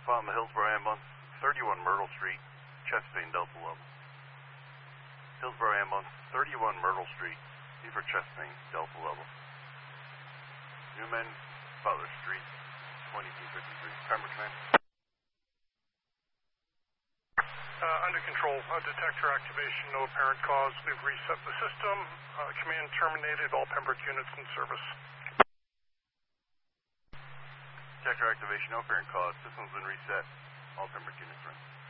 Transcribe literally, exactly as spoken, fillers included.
Found the Hillsborough Ambulance, thirty-one Myrtle Street, chest pain, Delta level. Hillsborough Ambulance, thirty-one Myrtle Street, need for chest pain, Delta level. Newman, Butler Street, twenty-two fifty-three, Pembroke command. Uh, under control, uh, detector activation, no apparent cause. We've reset the system. Uh, command terminated, all Pembroke units in service. Detector activation, no apparent cause. System's been reset. All Pembroke units run.